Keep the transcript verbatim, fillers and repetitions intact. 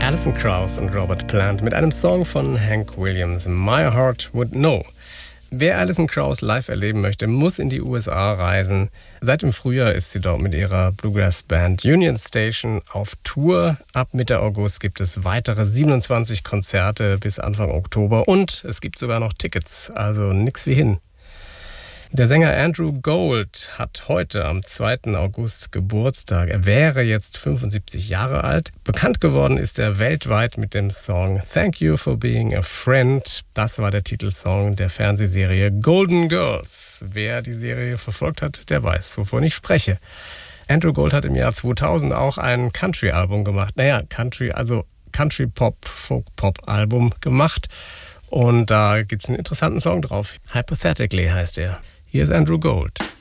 Alison Krauss und Robert Plant mit einem Song von Hank Williams, My Heart Would Know. Wer Alison Krauss live erleben möchte, muss in die U S A reisen. Seit dem Frühjahr ist sie dort mit ihrer Bluegrass-Band Union Station auf Tour. Ab Mitte August gibt es weitere siebenundzwanzig Konzerte bis Anfang Oktober und es gibt sogar noch Tickets, also nix wie hin. Der Sänger Andrew Gold hat heute am zweiten August Geburtstag. Er wäre jetzt fünfundsiebzig Jahre alt. Bekannt geworden ist er weltweit mit dem Song Thank You for Being a Friend. Das war der Titelsong der Fernsehserie Golden Girls. Wer die Serie verfolgt hat, der weiß, wovon ich spreche. Andrew Gold hat im Jahr zweitausend auch ein Country-Album gemacht. Naja, Country, also Country-Pop, Folk-Pop-Album gemacht. Und da gibt's einen interessanten Song drauf. Hypothetically heißt er. Hier ist Andrew Gold.